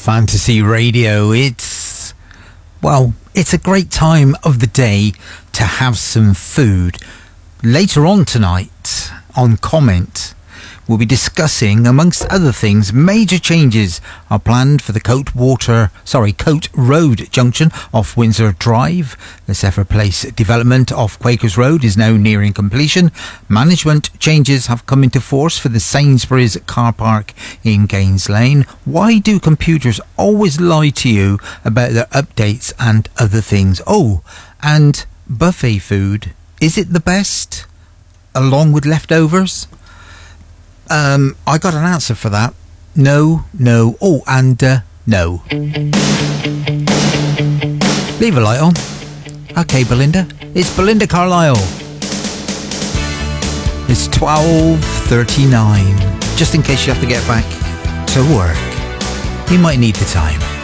Fantasy Radio. It's a great time of the day to have some food. Later on tonight, on Comment, we'll be discussing, amongst other things, major changes are planned for the Coat Road junction off Windsor Drive. The Sefer Place development off Quakers Road is now nearing completion. Management changes have come into force for the Sainsbury's car park in Gaines Lane. Why do computers always lie to you about their updates and other things? Oh, and buffet food, is it the best, along with leftovers? I got an answer for that. No. Oh, and no. Leave a light on. Okay, Belinda. It's Belinda Carlisle. It's 12:39. Just in case you have to get back to work. You might need the time.